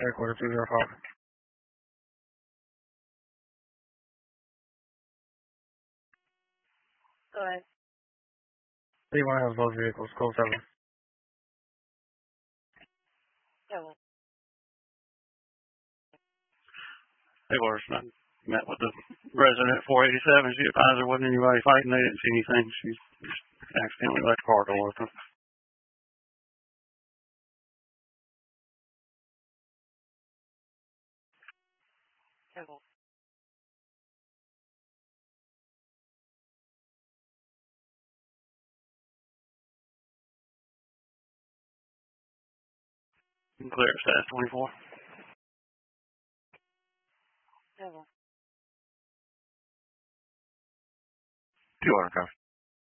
Headquarters 205. Go ahead. Anyone has both vehicles, code 7. Yeah, well, Headquarters met with the resident at 487. She advised there wasn't anybody fighting. They didn't see anything. She just accidentally left the car door open. yeah, well. Clear status 24. Yeah, well. 200 cops.